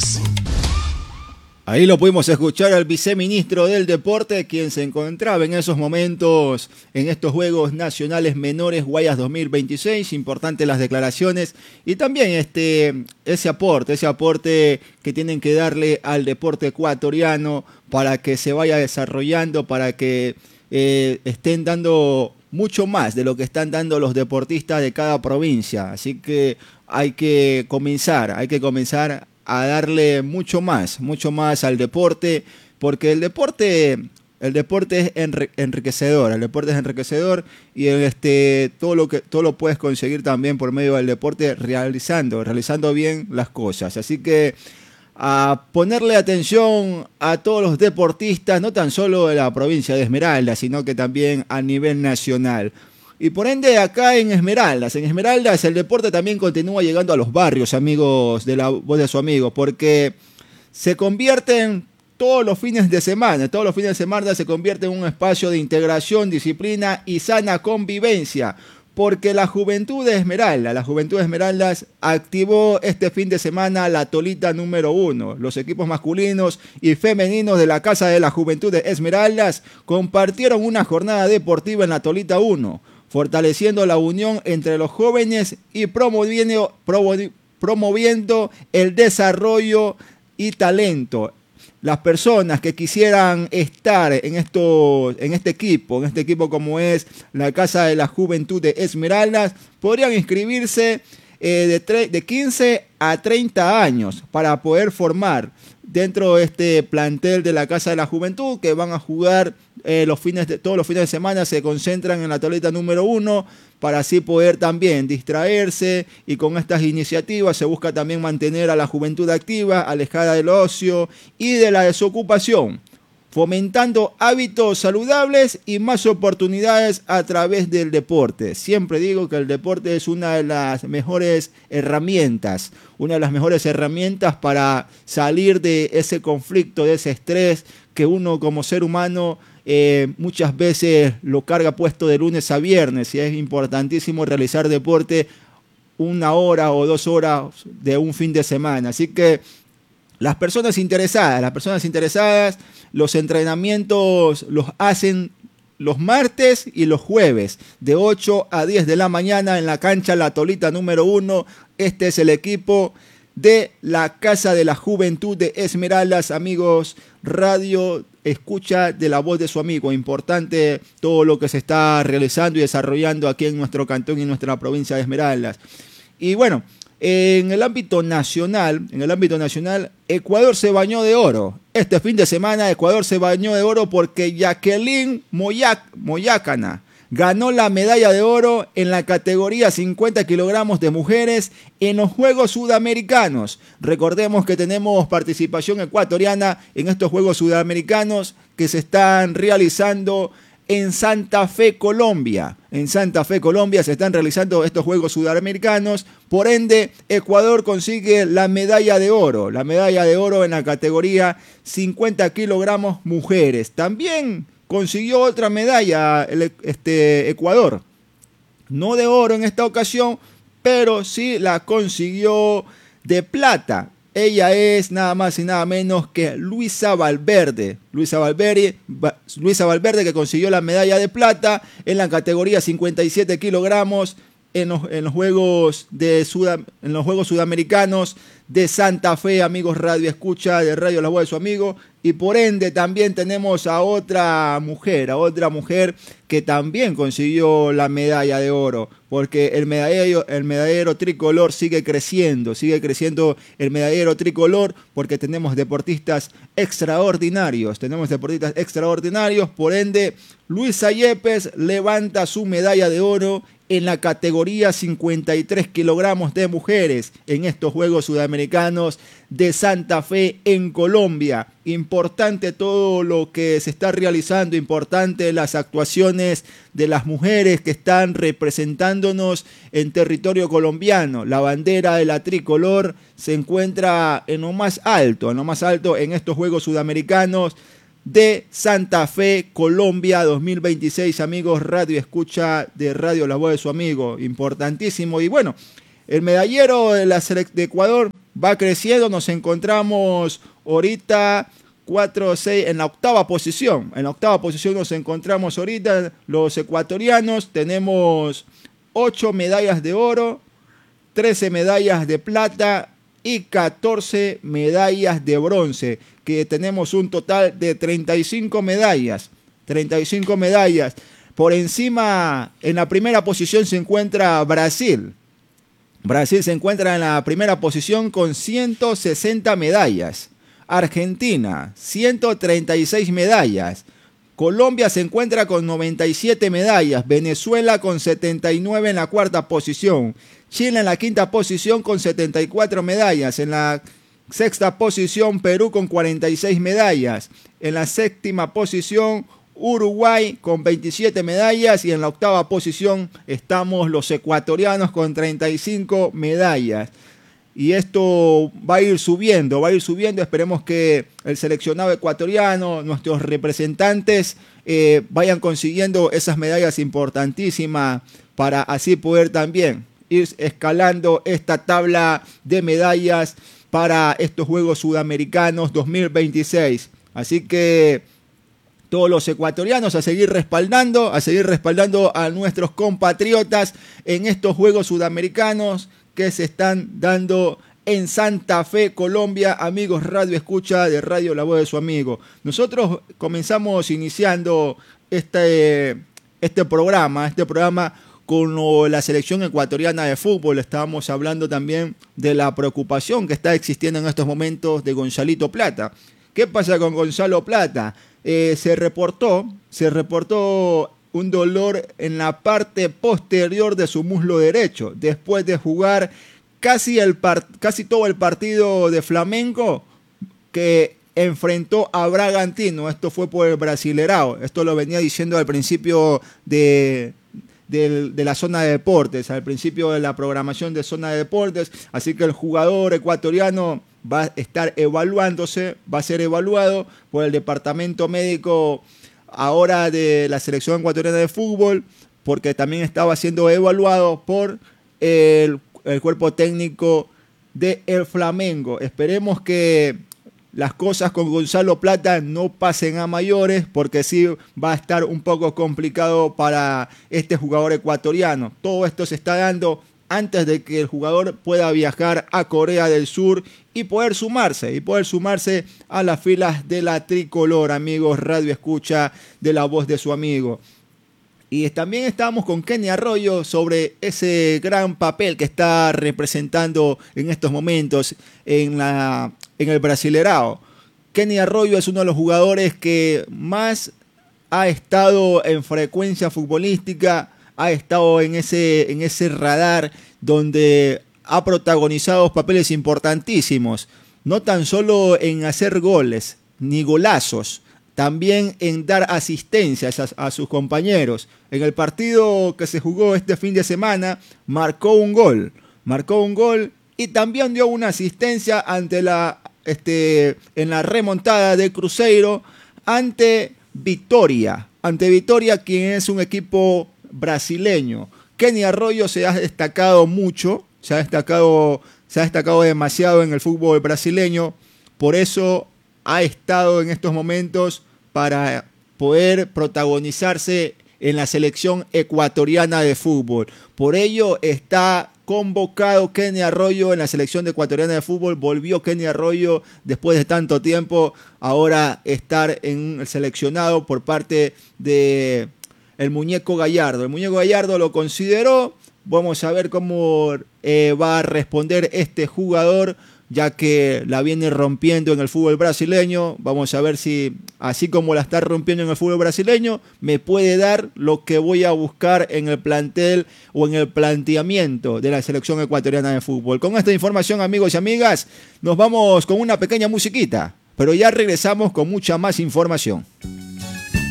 Deportes. Ahí lo pudimos escuchar al viceministro del Deporte, quien se encontraba en esos momentos en estos Juegos Nacionales Menores Guayas 2026. Importantes las declaraciones y también ese aporte que tienen que darle al deporte ecuatoriano para que se vaya desarrollando, para que estén dando mucho más de lo que están dando los deportistas de cada provincia. Así que hay que comenzar a darle mucho más al deporte, porque el deporte es enriquecedor, y todo lo puedes conseguir también por medio del deporte realizando bien las cosas. Así que a ponerle atención a todos los deportistas, no tan solo de la provincia de Esmeraldas, sino que también a nivel nacional. Y por ende acá en Esmeraldas el deporte también continúa llegando a los barrios, amigos de la voz de su amigo, porque se convierten todos los fines de semana se convierte en un espacio de integración, disciplina y sana convivencia, porque la Juventud de Esmeraldas activó este fin de semana la Tolita número 1. Los equipos masculinos y femeninos de la Casa de la Juventud de Esmeraldas compartieron una jornada deportiva en la Tolita 1, fortaleciendo la unión entre los jóvenes y promoviendo el desarrollo y talento. Las personas que quisieran estar en este equipo como es la Casa de la Juventud de Esmeraldas, podrían inscribirse de 15 a 30 años para poder formar dentro de este plantel de la Casa de la Juventud, que van a jugar todos los fines de semana. Se concentran en la tableta número 1 para así poder también distraerse, y con estas iniciativas se busca también mantener a la juventud activa, alejada del ocio y de la desocupación, fomentando hábitos saludables y más oportunidades a través del deporte. Siempre digo que el deporte es una de las mejores herramientas para salir de ese conflicto, de ese estrés que uno como ser humano muchas veces lo carga puesto de lunes a viernes, y es importantísimo realizar deporte 1 hora o 2 horas de un fin de semana. Así que las personas interesadas, los entrenamientos los hacen los martes y los jueves de 8 a 10 de la mañana en la cancha La Tolita número 1. Este es el equipo de la Casa de la Juventud de Esmeraldas, amigos. Radio escucha de la voz de su amigo. Importante todo lo que se está realizando y desarrollando aquí en nuestro cantón y en nuestra provincia de Esmeraldas. Y bueno, en el ámbito nacional, Ecuador se bañó de oro. Este fin de semana Ecuador se bañó de oro porque Jacqueline Moyácana ganó la medalla de oro en la categoría 50 kilogramos de mujeres en los Juegos Sudamericanos. Recordemos que tenemos participación ecuatoriana en estos Juegos Sudamericanos que se están realizando en Santa Fe, Colombia. En Santa Fe, Colombia se están realizando estos Juegos Sudamericanos. Por ende, Ecuador consigue la medalla de oro en la categoría 50 kilogramos mujeres. También consiguió otra medalla Ecuador, no de oro en esta ocasión, pero sí la consiguió de plata. Ella es nada más y nada menos que Luisa Valverde, que consiguió la medalla de plata en la categoría 57 kilogramos en los Juegos Sudamericanos de Santa Fe, amigos Radio Escucha de Radio La Voz de su amigo. Y por ende también tenemos a otra mujer que también consiguió la medalla de oro, porque el medallero tricolor sigue creciendo el medallero tricolor, porque tenemos deportistas extraordinarios, por ende Luisa Yepes levanta su medalla de oro en la categoría 53 kilogramos de mujeres en estos Juegos Sudamericanos de Santa Fe en Colombia. Importante todo lo que se está realizando, importante las actuaciones de las mujeres que están representándonos en territorio colombiano. La bandera de la tricolor se encuentra en lo más alto en estos Juegos Sudamericanos de Santa Fe, Colombia 2026, amigos Radio Escucha de Radio La Voz de su amigo. Importantísimo. Y bueno, el medallero de Ecuador va creciendo, nos encontramos ahorita 4, 6, en la octava posición. En la octava posición nos encontramos ahorita los ecuatorianos. Tenemos 8 medallas de oro, 13 medallas de plata y 14 medallas de bronce, que tenemos un total de 35 medallas. 35 medallas. Por encima, en la primera posición se encuentra Brasil. Brasil se encuentra en la primera posición con 160 medallas. Argentina, 136 medallas. Colombia se encuentra con 97 medallas. Venezuela con 79 en la cuarta posición. Chile en la quinta posición con 74 medallas. En la sexta posición, Perú con 46 medallas. En la séptima posición, Uruguay con 27 medallas. Y en la octava posición estamos los ecuatorianos con 35 medallas. Y esto va a ir subiendo, Esperemos que el seleccionado ecuatoriano, nuestros representantes, vayan consiguiendo esas medallas importantísimas para así poder también ir escalando esta tabla de medallas para estos Juegos Sudamericanos 2026. Así que todos los ecuatorianos a seguir respaldando a nuestros compatriotas en estos Juegos Sudamericanos que se están dando en Santa Fe, Colombia. Amigos Radio Escucha de Radio La Voz de su Amigo. Nosotros comenzamos iniciando este programa con la selección ecuatoriana de fútbol. Estábamos hablando también de la preocupación que está existiendo en estos momentos de Gonzalito Plata. ¿Qué pasa con Gonzalo Plata? Se reportó un dolor en la parte posterior de su muslo derecho, después de jugar casi todo el partido de Flamengo que enfrentó a Bragantino. Esto fue por el Brasilerao. Esto lo venía diciendo al principio de la zona de deportes, al principio de la programación de zona de deportes. Así que el jugador ecuatoriano va a estar evaluándose, va a ser evaluado por el departamento médico ahora de la selección ecuatoriana de fútbol, porque también estaba siendo evaluado por el cuerpo técnico de el Flamengo. Esperemos que las cosas con Gonzalo Plata no pasen a mayores, porque sí va a estar un poco complicado para este jugador ecuatoriano. Todo esto se está dando antes de que el jugador pueda viajar a Corea del Sur y poder sumarse a las filas de la tricolor, amigos Radio Escucha de La Voz de su Amigo. Y también estábamos con Kenny Arroyo sobre ese gran papel que está representando en estos momentos en el Brasilerao. Kenny Arroyo es uno de los jugadores que más ha estado en frecuencia futbolística, ha estado en ese radar donde ha protagonizado papeles importantísimos, no tan solo en hacer goles ni golazos, también en dar asistencias a sus compañeros. En el partido que se jugó este fin de semana marcó un gol y también dio una asistencia en la remontada de Cruzeiro ante Vitória, quien es un equipo brasileño. Kenny Arroyo se ha destacado mucho, se ha destacado demasiado en el fútbol brasileño, por eso ha estado en estos momentos para poder protagonizarse en la selección ecuatoriana de fútbol. Por ello está convocado Kenny Arroyo en la selección ecuatoriana de fútbol. Volvió Kenny Arroyo después de tanto tiempo, ahora estar en el seleccionado por parte de el Muñeco Gallardo. El Muñeco Gallardo lo consideró. Vamos a ver cómo va a responder este jugador, ya que la viene rompiendo en el fútbol brasileño. Vamos a ver si, así como la está rompiendo en el fútbol brasileño, me puede dar lo que voy a buscar en el plantel o en el planteamiento de la selección ecuatoriana de fútbol. Con esta información, amigos y amigas, nos vamos con una pequeña musiquita, pero ya regresamos con mucha más información.